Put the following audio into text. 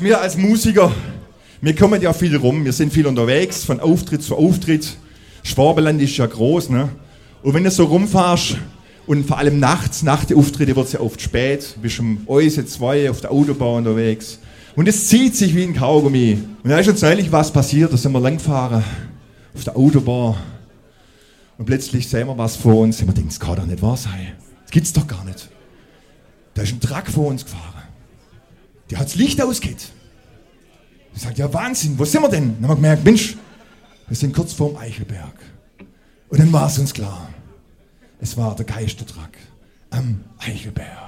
Wir als Musiker, wir kommen ja viel rum, wir sind viel unterwegs, von Auftritt zu Auftritt. Schwabenland ist ja groß, ne? Und wenn du so rumfährst und vor allem nachts, nach den Auftritten wird es ja oft spät, bist um 1, 2 auf der Autobahn unterwegs und es zieht sich wie ein Kaugummi. Und da ist uns neulich was passiert, da sind wir lang gefahren auf der Autobahn und plötzlich sehen wir was vor uns und wir denken, das kann doch nicht wahr sein, das gibt's doch gar nicht. Da ist ein Truck vor uns gefahren. Der hat das Licht ausgeht. Ich sage, ja Wahnsinn, wo sind wir denn? Dann haben wir gemerkt, Mensch, wir sind kurz vorm Eichelberg. Und dann war es uns klar. Es war der Geistertruck am Eichelberg.